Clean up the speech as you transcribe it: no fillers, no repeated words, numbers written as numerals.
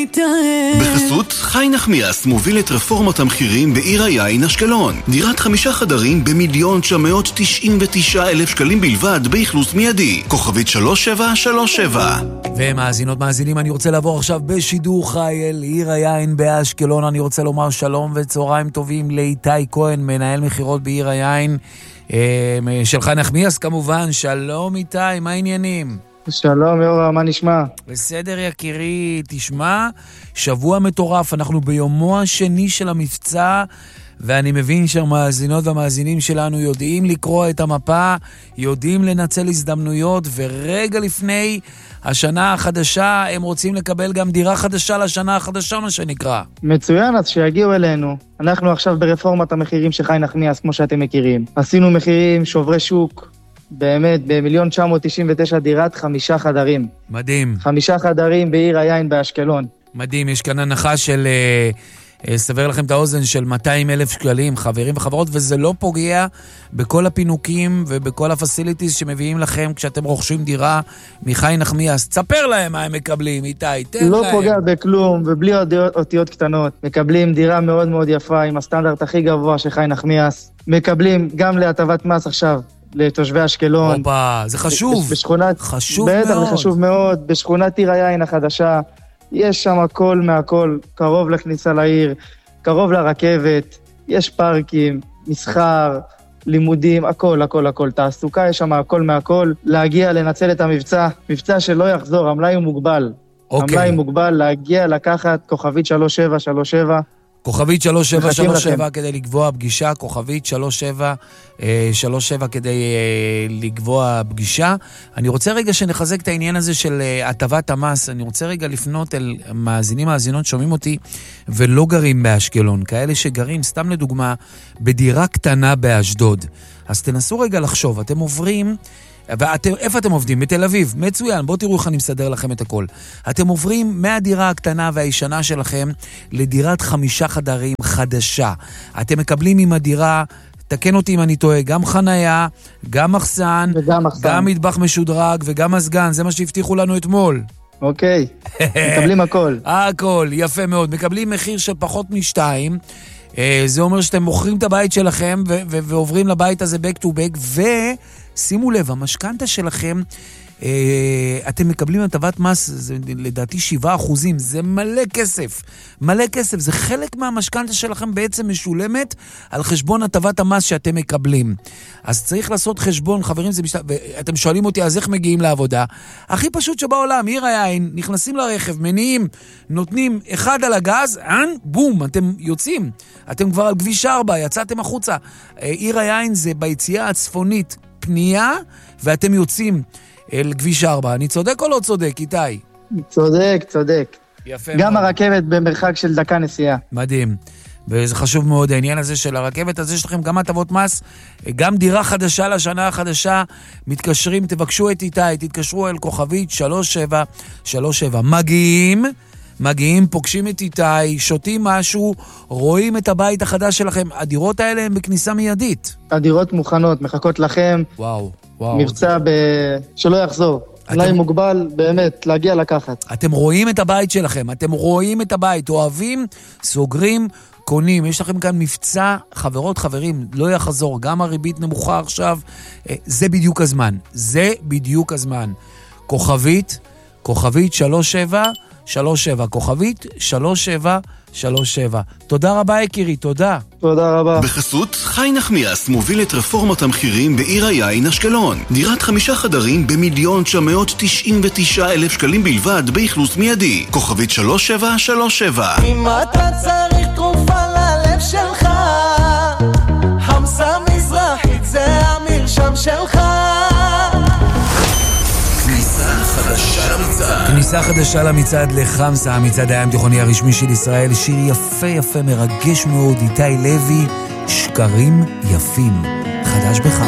מתאהב. בחסות חי נחמיאס מוביל את רפורמת המחירים בעיר היין אשקלון. דירת 5 חדרים ב1,999,000 שקלים בלבד באכלוס מיידי. כוכבית 3737. ומאזינות מאזינים, אני רוצה לעבור עכשיו בשידור חי אל עיר היין באשקלון. אני רוצה לומר שלום וצהריים טובים לאיתי כהן, מנהל מחירות בעיר היין של חי נחמיאס כמובן. שלום איתי, מה העניינים? שלום יורה, מה נשמע? בסדר יקירי, תשמע, שבוע מטורף, אנחנו ביומו השני של המבצע, ואני מבין שהמאזינות והמאזינים שלנו יודעים לקרוא את המפה, יודעים לנצל הזדמנויות, ורגע לפני השנה החדשה הם רוצים לקבל גם דירה חדשה לשנה החדשה, מה שנקרא. מצוין, אז שיגיעו אלינו. אנחנו עכשיו ברפורמת המחירים של חי נחמיאס, כמו שאתם מכירים. עשינו מחירים שוברי שוק, באמת, ב1,999,000 דירת 5 חדרים. מדהים. 5 חדרים בעיר היין באשקלון. מדהים, יש כאן הנחה של, סבר לכם את האוזן, של 200,000 שקלים, חברים וחברות, וזה לא פוגע בכל הפינוקים ובכל הפסיליטיז שמביאים לכם כשאתם רוכשים דירה מחי נחמיאס. תספר להם מה הם מקבלים, איתי, תן לא להם. פוגע בכלום ובלי אותיות קטנות. מקבלים דירה מאוד מאוד יפה עם הסטנדרט הכי גבוה של חי נחמיאס. מקבלים גם להטבת מס עכשיו. לתושבי אשקלון. אופה, זה חשוב. בשכונת, חשוב בטח, מאוד. זה חשוב מאוד. בשכונת עיר היין החדשה, יש שם הכל מהכל, קרוב לכניסה לעיר, קרוב לרכבת, יש פארקים, מסחר, לימודים, הכל, הכל, הכל. תעסוקה, יש שם הכל מהכל. להגיע, לנצל את המבצע, מבצע שלא יחזור, המלאי הוא מוגבל. המלאי מוגבל, להגיע, לקחת כוכבית 3737, כוכבית 3737 כדי לקבוע פגישה, כוכבית 3737 כדי לקבוע פגישה. אני רוצה רגע שנחזק את העניין הזה של הטבת המס. אני רוצה רגע לפנות אל מאזינות שומעים אותי ולא גרים באשקלון, כאלה שגרים, סתם לדוגמה, בדירה קטנה באשדוד. אז תנסו רגע לחשוב, אתם עוברים... איפה אתם עובדים? בתל אביב. מצוין, בואו תראו איך אני מסדר לכם את הכל. אתם עוברים מהדירה הקטנה והישנה שלכם לדירת 5 חדרים חדשה. אתם מקבלים עם הדירה, תקן אותי אם אני טועה, גם חנייה, גם מחסן, גם מטבח משודרג וגם מזגן. זה מה שהבטיחו לנו אתמול. אוקיי, מקבלים הכל. הכל, יפה מאוד. מקבלים מחיר של פחות מ2. זה אומר שאתם מוכרים את הבית שלכם ועוברים לבית הזה back to back, ושימו לב, המשכנתה שלכם, אתם מקבלים הטבת מס, זה לדעתי 7%, זה מלא כסף, מלא כסף, זה חלק מהמשכנתה שלכם בעצם משולמת על חשבון הטבת המס שאתם מקבלים. אז צריך לעשות חשבון, חברים, אתם שואלים אותי, אז איך מגיעים לעבודה? הכי פשוט שבעולם, עיר היין, נכנסים לרכב, מניעים, נותנים אחד על הגז, בום, אתם יוצאים, אתם כבר על כביש 4, יצאתם החוצה. עיר היין זה ביציאה הצפונית, פנייה, ואתם יוצאים אל כביש 4. אני צודק או לא צודק, איתי? צודק, צודק. יפה גם מאוד. הרכבת במרחק של דקה נסיעה. מדהים. וזה חשוב מאוד, העניין הזה של הרכבת, אז יש לכם גם הטבות מס, גם דירה חדשה לשנה החדשה, מתקשרים, תבקשו את איתי, תתקשרו אל כוכבית 3737. מגיעים, פוגשים את איתי, שותים משהו, רואים את הבית החדש שלכם. הדירות האלה הן בכניסה מיידית. הדירות מוכנות, מחכות לכם. וואו. מבצע שלא יחזור. אולי מוגבל, באמת, להגיע לקחת. אתם רואים את הבית שלכם, אתם רואים את הבית, אוהבים, סוגרים, קונים. יש לכם כאן מבצע, חברות, חברים, לא יחזור, גם הריבית נמוכה עכשיו. זה בדיוק הזמן, כוכבית 3737, כוכבית 3737. תודה רבה יקירי, תודה. תודה רבה. בחסות חי נחמיאס מוביל את רפורמת המחירים בעיר היין אשקלון. דירת 5 חדרים ב1,999,000 שקלים בלבד באכלוס מיידי. כוכבית 3737. אם אתה צריך תרופה ללב שלך, חמסה מזרחית זה המרשם שלך. כניסה חדשה למצעד לחמסה, המצעד הים תיכוני הרשמי של ישראל. שיר יפה, מרגש מאוד, איתי לוי, שקרים יפים, חדש בחמסה.